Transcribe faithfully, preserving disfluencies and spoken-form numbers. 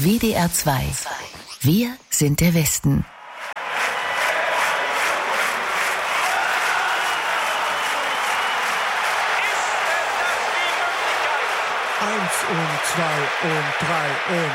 W D R zwei. Wir sind der Westen. Eins und zwei und drei und